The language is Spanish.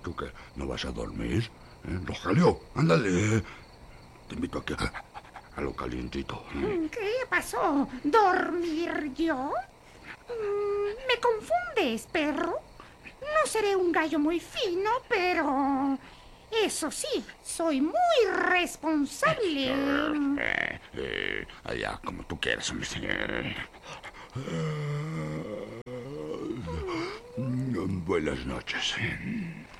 tú que no vas a dormir? Rogelio, ándale. Te invito aquí a lo calientito. ¿Qué pasó? ¿Dormir yo? Me confundes, perro. No seré un gallo muy fino, pero... Eso sí, soy muy responsable. Allá, como tú quieras, hombre. Buenas noches.